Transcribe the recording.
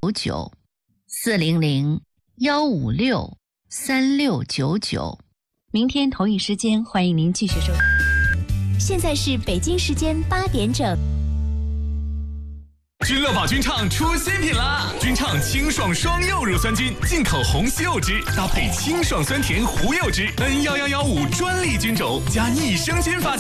400-156-3699。 明天同一时间，欢迎您继续收听。 现在是北京时间8点整。 君乐宝君畅出新品啦！君畅清爽双柚乳酸菌，进口红西柚汁，搭配清爽酸甜胡柚汁，N11115专利菌种，加益生菌发酵。